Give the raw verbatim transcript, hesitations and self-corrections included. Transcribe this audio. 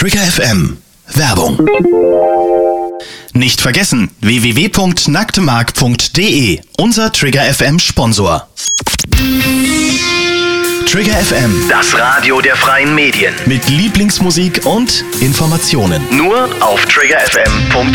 Trigger F M. Werbung. Nicht vergessen, w w w punkt nacktemark punkt d e, unser Trigger F M Sponsor. Trigger F M, Das Radio der freien Medien. mit Lieblingsmusik und Informationen. Nur auf trigger f m punkt